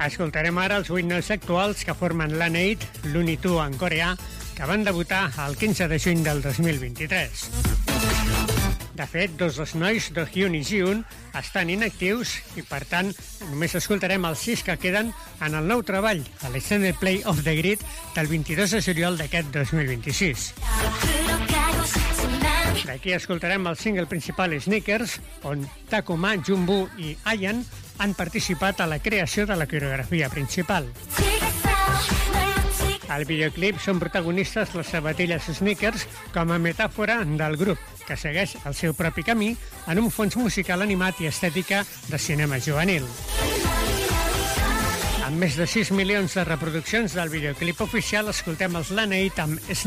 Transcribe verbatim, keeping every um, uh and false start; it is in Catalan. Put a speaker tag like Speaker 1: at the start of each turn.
Speaker 1: Escoltarem ara els vuit nois actuals que formen l'A-Nate, l'Uni two en coreà, que van debutar el quinze de juny del dos mil vint-i-tres. De fet, dos dels nois, Do-hyun i Ji-un, estan inactius i, per tant, només escoltarem els sis que queden en el nou treball, a l'Extended Play of the Grid, del vint-i-dos de juliol d'aquest dos mil vint-i-sis. D'aquí escoltarem el single principal Sneakers, on Takuma, Jumbo i Ayan han participat a la creació de la coreografia principal. Al videoclip són protagonistes les sabatilles Sneakers com a metàfora del grup, que segueix el seu propi camí en un fons musical animat i estètica de cinema juvenil. Amb més de sis milions de reproduccions del videoclip oficial, escoltem els l'A-Nate amb